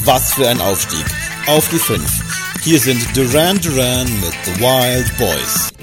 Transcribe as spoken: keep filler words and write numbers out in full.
Was für ein Aufstieg. Auf die fünf. Hier sind Duran Duran mit The Wild Boys.